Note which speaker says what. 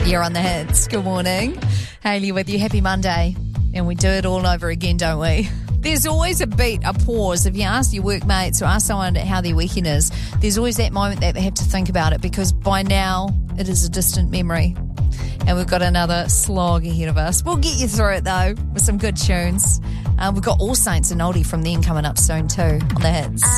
Speaker 1: You're on the hits. Good morning. Hayley with you. Happy Monday. And we do it all over again, don't we? There's always a beat, a pause. If you ask your workmates or ask someone how their weekend is, there's always that moment that they have to think about it, because by now it is a distant memory. And we've got another slog ahead of us. We'll get you through it, though, with some good tunes. We've got All Saints and Oldie from them coming up soon, too, on the hits.